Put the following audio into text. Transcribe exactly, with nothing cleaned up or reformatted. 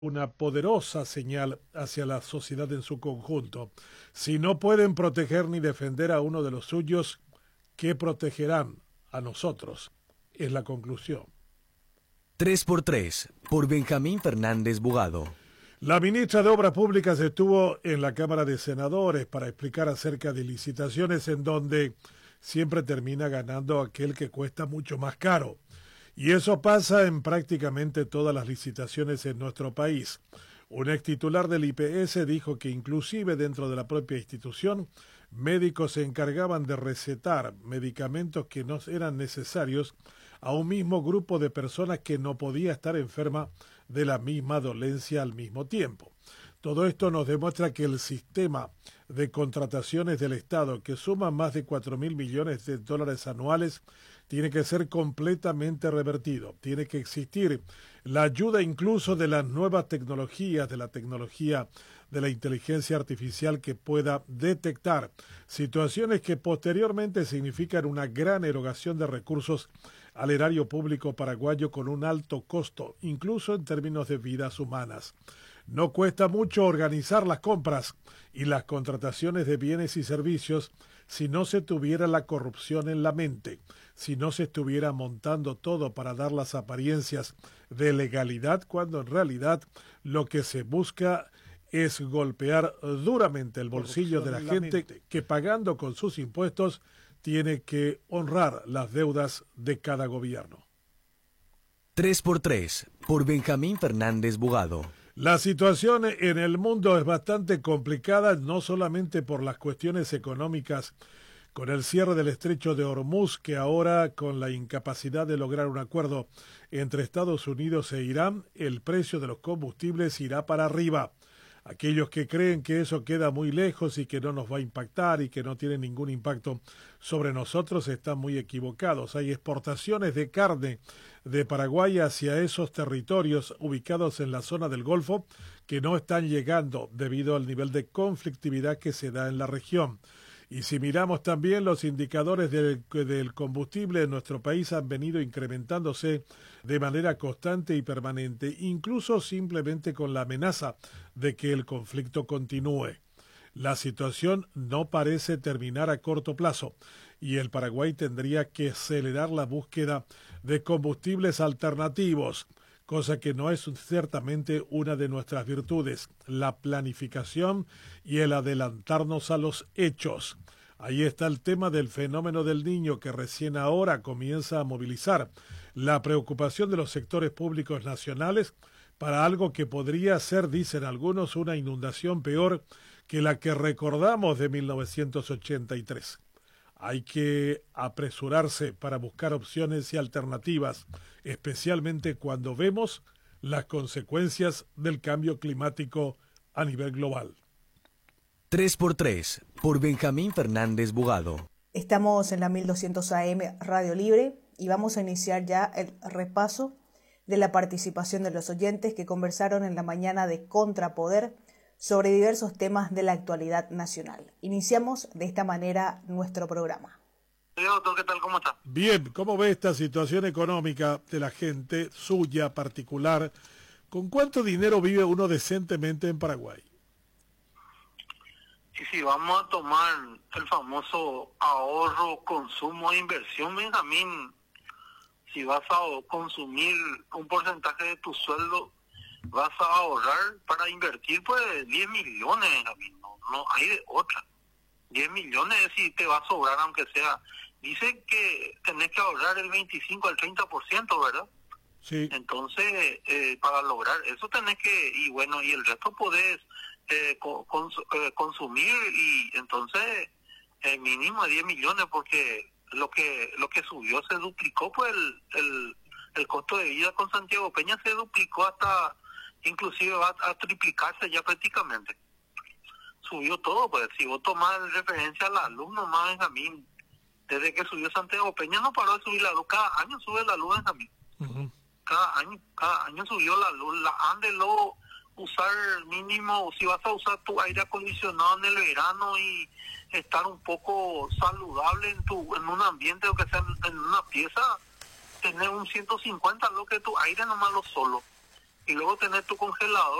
una poderosa señal hacia la sociedad en su conjunto. Si no pueden proteger ni defender a uno de los suyos, ¿qué protegerán a nosotros? Es la conclusión. tres por tres, por Benjamín Fernández Bugado. La ministra de Obras Públicas estuvo en la Cámara de Senadores para explicar acerca de licitaciones en donde siempre termina ganando aquel que cuesta mucho más caro. Y eso pasa en prácticamente todas las licitaciones en nuestro país. Un ex titular del I P S dijo que inclusive dentro de la propia institución, médicos se encargaban de recetar medicamentos que no eran necesarios a un mismo grupo de personas que no podía estar enferma de la misma dolencia al mismo tiempo. Todo esto nos demuestra que el sistema de contrataciones del Estado, que suma más de cuatro mil millones de dólares anuales, tiene que ser completamente revertido. Tiene que existir la ayuda incluso de las nuevas tecnologías, de la tecnología de la inteligencia artificial que pueda detectar situaciones que posteriormente significan una gran erogación de recursos al erario público paraguayo con un alto costo, incluso en términos de vidas humanas. No cuesta mucho organizar las compras y las contrataciones de bienes y servicios si no se tuviera la corrupción en la mente, si no se estuviera montando todo para dar las apariencias de legalidad, cuando en realidad lo que se busca es golpear duramente el bolsillo de la gente que, pagando con sus impuestos, tiene que honrar las deudas de cada gobierno. tres por tres, por Benjamín Fernández Bugado. La situación en el mundo es bastante complicada, no solamente por las cuestiones económicas, con el cierre del estrecho de Hormuz, que ahora, con la incapacidad de lograr un acuerdo entre Estados Unidos e Irán, el precio de los combustibles irá para arriba. Aquellos que creen que eso queda muy lejos y que no nos va a impactar y que no tiene ningún impacto sobre nosotros están muy equivocados. Hay exportaciones de carne de Paraguay hacia esos territorios ubicados en la zona del Golfo que no están llegando debido al nivel de conflictividad que se da en la región. Y si miramos también los indicadores del, del combustible en nuestro país han venido incrementándose de manera constante y permanente, incluso simplemente con la amenaza de que el conflicto continúe. La situación no parece terminar a corto plazo y el Paraguay tendría que acelerar la búsqueda de combustibles alternativos, cosa que no es ciertamente una de nuestras virtudes, la planificación y el adelantarnos a los hechos. Ahí está el tema del fenómeno del Niño que recién ahora comienza a movilizar la preocupación de los sectores públicos nacionales para algo que podría ser, dicen algunos, una inundación peor que la que recordamos de mil novecientos ochenta y tres. Hay que apresurarse para buscar opciones y alternativas, especialmente cuando vemos las consecuencias del cambio climático a nivel global. tres por tres, por Benjamín Fernández Bugado. Estamos en la mil doscientos A M Radio Libre y vamos a iniciar ya el repaso de la participación de los oyentes que conversaron en la mañana de Contrapoder sobre diversos temas de la actualidad nacional. Iniciamos de esta manera nuestro programa. Doctor, ¿qué tal? ¿Cómo está? Bien, ¿cómo ve esta situación económica de la gente suya particular? ¿Con cuánto dinero vive uno decentemente en Paraguay? Y si vamos a tomar el famoso ahorro, consumo e inversión, Benjamín, si vas a consumir un porcentaje de tu sueldo, vas a ahorrar para invertir pues diez millones, no, no hay de otra. diez millones si te va a sobrar aunque sea. Dicen que tenés que ahorrar el veinticinco al treinta por ciento, ¿verdad? Sí. Entonces, eh, para lograr eso tenés que, y bueno, y el resto podés eh, cons eh, consumir y entonces eh, mínimo diez millones porque lo que lo que subió se duplicó, pues el, el, el costo de vida con Santiago Peña se duplicó hasta inclusive va a triplicarse ya prácticamente. Subió todo, pues si vos tomás referencia al alumno más Benjamín, desde que subió Santiago Peña no paró de subir la luz, cada año sube la luz Benjamín. Uh-huh. Cada año, cada año subió la luz, la ándelo usar mínimo, si vas a usar tu aire acondicionado en el verano y estar un poco saludable en tu en un ambiente o que sea en, en una pieza, tener un ciento cincuenta lo que tu aire nomás lo solo. y luego tener tu congelador